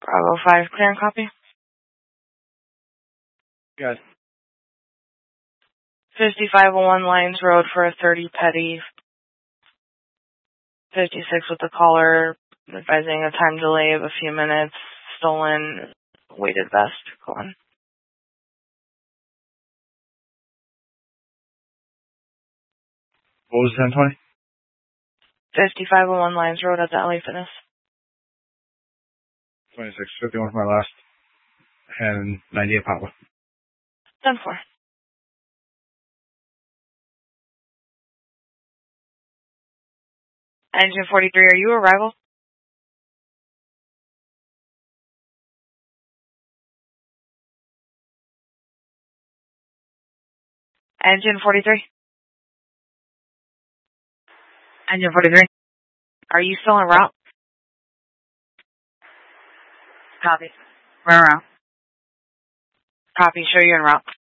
Bravo 5, clear and copy. Good. 5501 Lions Road for a 30 petty. 56 with the caller, advising a time delay of a few minutes. Stolen weighted vest. Go on. What was the 1020? 5501 Lions Road at the LA Fitness. 2651 for my last. And 98 Papa. 10-4. Engine 43, are you arrival? Engine 43? Engine 43? Are you still en route? Copy. We're en route. Copy, show you en route.